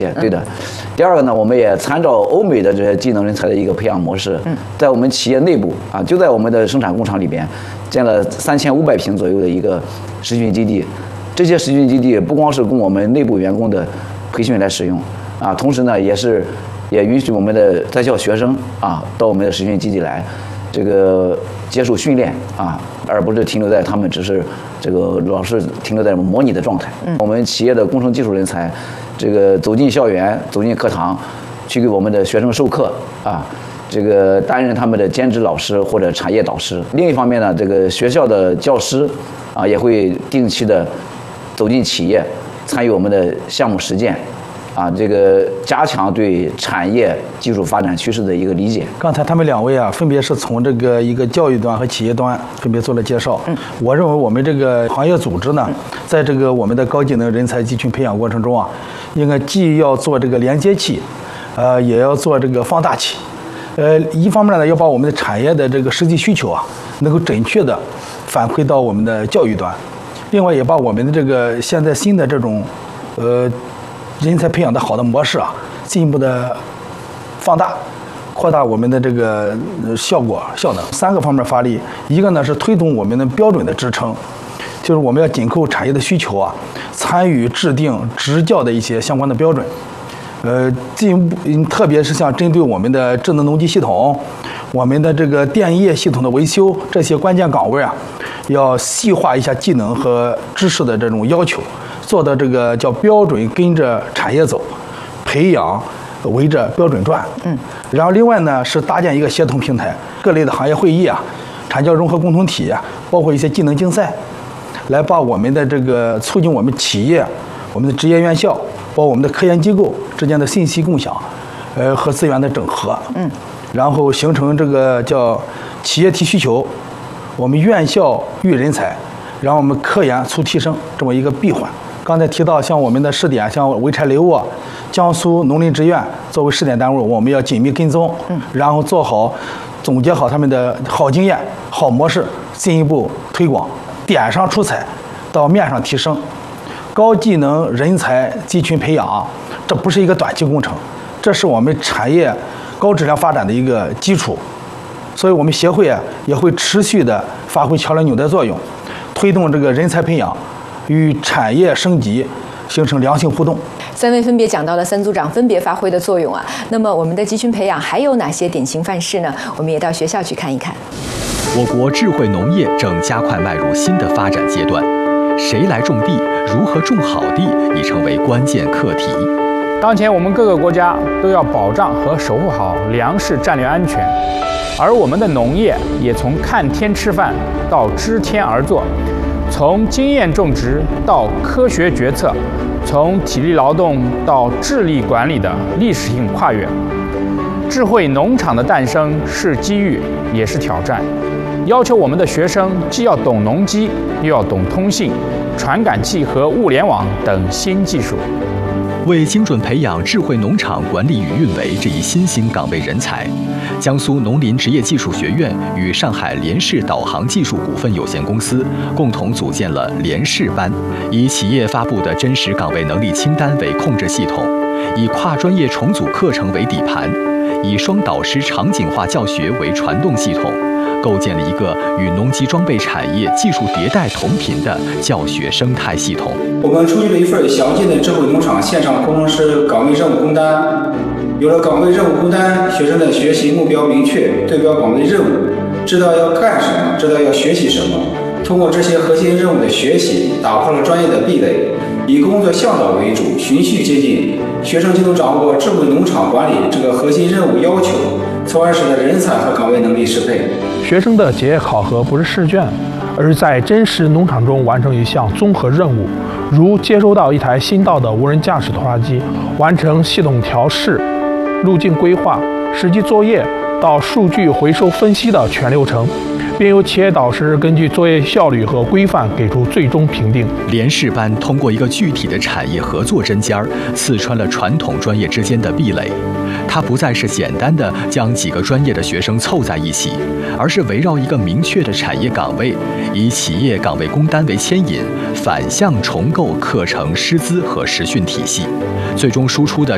对的。第二个呢，我们也参照欧美的这些技能人才的一个培养模式，在我们企业内部啊，就在我们的生产工厂里边建了3500平左右的一个实训基地。这些实训基地不光是供我们内部员工的培训来使用啊，同时呢，也允许我们的在校学生啊到我们的实训基地来，这个接受训练啊，而不是停留在他们只是这个老是停留在模拟的状态。我们企业的工程技术人才，这个走进校园，走进课堂，去给我们的学生授课啊，这个担任他们的兼职老师或者产业导师。另一方面呢，这个学校的教师啊也会定期的走进企业，参与我们的项目实践。啊，这个加强对产业技术发展趋势的一个理解。 刚才他们2位啊，分别是从这个一个教育端和企业端分别做了介绍。我认为我们这个行业组织呢，在这个我们的高技能人才集群培养过程中啊，应该既要做这个连接器，也要做这个放大器。一方面呢，要把我们的产业的这个实际需求啊，能够准确的反馈到我们的教育端；另外，也把我们的这个现在新的这种人才培养的好的模式啊，进一步的放大、扩大我们的这个效能。3个方面发力，一个呢是推动我们的标准的支撑，就是我们要紧扣产业的需求啊，参与制定执教的一些相关的标准。进一步，特别是像针对我们的智能农机系统、我们的这个电业系统的维修这些关键岗位啊，要细化一下技能和知识的这种要求。做的这个叫标准跟着产业走，培养围着标准转。然后另外呢是搭建一个协同平台，各类的行业会议啊、产教融合共同体啊，包括一些技能竞赛，来把我们的这个促进我们企业、我们的职业院校，包括我们的科研机构之间的信息共享，和资源的整合。然后形成这个叫企业提需求，我们院校育人才，然后我们科研促提升这么一个闭环。刚才提到像我们的试点，像潍柴雷沃、江苏农林职院作为试点单位，我们要紧密跟踪，然后做好总结好他们的好经验、好模式，进一步推广，点上出彩，到面上提升。高技能人才集群培养，这不是一个短期工程，这是我们产业高质量发展的一个基础。所以我们协会啊也会持续的发挥桥梁纽带作用，推动这个人才培养与产业升级形成良性互动。 3位分别讲到了3组长分别发挥的作用啊。那么我们的集群培养还有哪些典型范式呢？我们也到学校去看一看。 我国智慧农业正加快迈入新的发展阶段，谁来种地，如何种好地，已成为关键课题。 当前我们各个国家都要保障和守护好粮食战略安全，而我们的农业也从看天吃饭到知天而作，从经验种植到科学决策，从体力劳动到智力管理的历史性跨越。智慧农场的诞生是机遇，也是挑战，要求我们的学生既要懂农机，又要懂通信、传感器和物联网等新技术。 为精准培养智慧农场管理与运维这一新兴岗位人才，江苏农林职业技术学院与上海联视导航技术股份有限公司共同组建了联视班，以企业发布的真实岗位能力清单为控制系统，以跨专业重组课程为底盘，以双导师场景化教学为传动系统，构建了一个与农机装备产业技术迭代同频的教学生态系统。 我们出具了一份详尽的智慧农场线上工程师岗位任务工单。有了岗位任务工单，学生的学习目标明确，对标岗位任务，知道要干什么，知道要学习什么。通过这些核心任务的学习，打破了专业的壁垒，以工作向导为主，循序渐进，学生就能掌握智慧农场管理这个核心任务要求，从而使得人才和岗位能力适配。 学生的结业考核不是试卷，而是在真实农场中完成一项综合任务，如接收到一台新到的无人驾驶拖拉机，完成系统调试、路径规划、实际作业到数据回收分析的全流程，并由企业导师根据作业效率和规范给出最终评定。 联视班通过一个具体的产业合作针尖儿，刺穿了传统专业之间的壁垒。它不再是简单的将几个专业的学生凑在一起，而是围绕一个明确的产业岗位，以企业岗位工单为牵引，反向重构课程师资和实训体系，最终输出的